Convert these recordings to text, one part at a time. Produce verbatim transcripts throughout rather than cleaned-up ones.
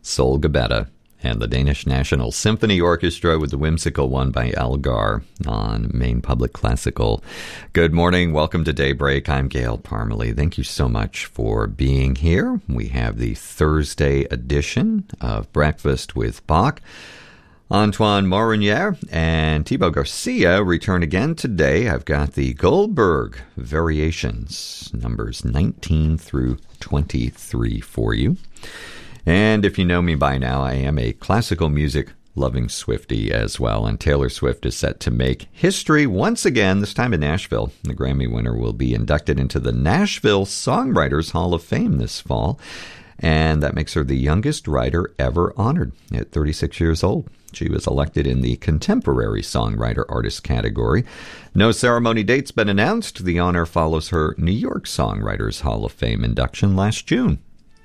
Sol Gabetta and the Danish National Symphony Orchestra with the whimsical one by Elgar on Maine Public Classical. Good morning. Welcome to Daybreak. I'm Gail Parmalee. Thank you so much for being here. We have the Thursday edition of Breakfast with Bach. Antoine Morinier and Thibaut Garcia return again today. I've got the Goldberg Variations, numbers nineteen through twenty-three for you. And if you know me by now, I am a classical music loving Swiftie as well. And Taylor Swift is set to make history once again, this time in Nashville. The Grammy winner will be inducted into the Nashville Songwriters Hall of Fame this fall. And that makes her the youngest writer ever honored at thirty-six years old. She was elected in the Contemporary Songwriter Artist category. No ceremony date's been announced. The honor follows her New York Songwriters Hall of Fame induction last June.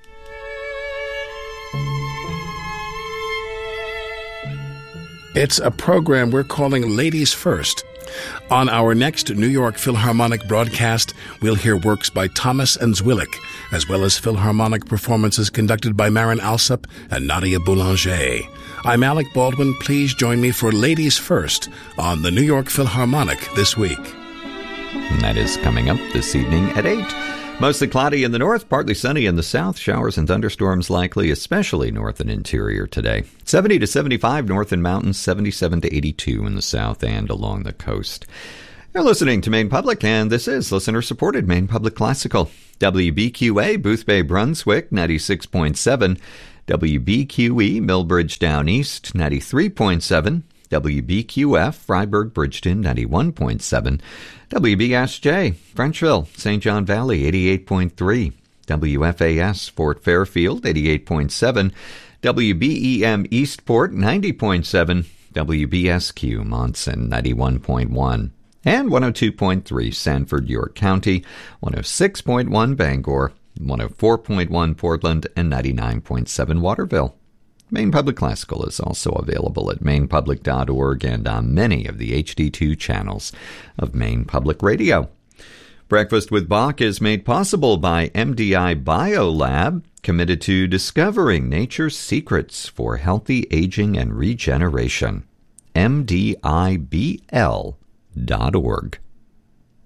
It's a program we're calling Ladies First. On our next New York Philharmonic broadcast, we'll hear works by Thomas and Zwillik, as well as Philharmonic performances conducted by Marin Alsop and Nadia Boulanger. I'm Alec Baldwin. Please join me for Ladies First on the New York Philharmonic this week. And that is coming up this evening at eight. Mostly cloudy in the north, partly sunny in the south. Showers and thunderstorms likely, especially north and interior today. seventy to seventy-five north and mountains, seventy-seven to eighty-two in the south and along the coast. You're listening to Maine Public, and this is listener-supported Maine Public Classical. W B Q A, Boothbay, Brunswick, ninety-six point seven. W B Q E, Millbridge Down East, ninety-three point seven. W B Q F, Freiburg, Bridgeton, ninety-one point seven. W B S J, Frenchville, Saint John Valley, eighty-eight point three. W F A S, Fort Fairfield, eighty-eight point seven. W B E M, Eastport, ninety point seven. W B S Q, Monson, ninety-one point one. And one oh two point three, Sanford, York County, one oh six point one, Bangor, one oh four point one, Portland, and ninety-nine point seven, Waterville. Maine Public Classical is also available at maine public dot org and on many of the H D two channels of Maine Public Radio. Breakfast with Bach is made possible by M D I Biolab, committed to discovering nature's secrets for healthy aging and regeneration. M D I B L dot org.